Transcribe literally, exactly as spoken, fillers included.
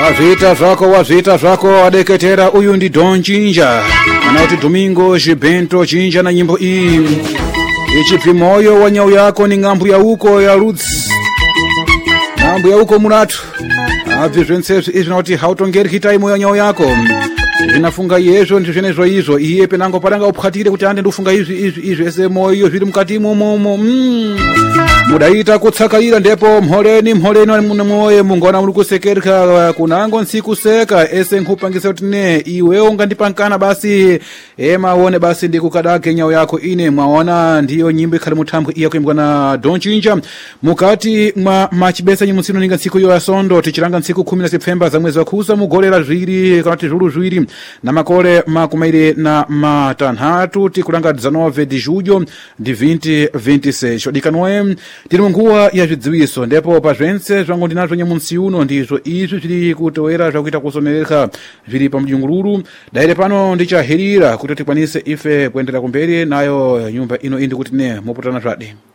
Wazita zvako wazita zvako adeketera uyu ndi Don Chinja kana kuti Domingo Gibento Chinja na nyimbo iyi ichipi moyo wa nyau yako ni ng'ambu ya uko ya roots ng'ambu ya uko mulatu abvi zvensezvi izvi noti hautongeri hitai moyo nyau yako zvinafunga yezvo ndi zvenezvo izvo iye penango padanga uphatire kuti ande ndofunga izvi izvi izvi ese moyo zviri mukati momo mm. Mudaita kutsakaira ndepo mholeni mholeni mune moyo mungona muri kusekereka kunango nsikuseka ese nkupangisa kuti ne iwe ungandipankana basi emaone basi ndikukadake nyau yako ine mwaona ndiyo nyimbo ikhali muthambwe iya kuimbwa na Don Chinja mukati mwa machibesa nyimusino ninga ntsiku yo yasondo tichiranga ntsiku kumi na Septemba za mwezi wa khusa mugolera zviri kana tizulu zviri na makole makumaire na matanhatu tikulanga dezenove de julho de vinte vinte e seis odikanoe tiri munguwa ya zvidziwiso ndipo pa zvense zvangu ndinazvo nyamunsi uno ndizvo izvi zviri kutowera zvakuita kusomereka zviri pamujungururu daire pano ndichaherira kuti tikwanise ife kuendera kumberi nayo nyumba ino indi kuti ne muputana zvadi.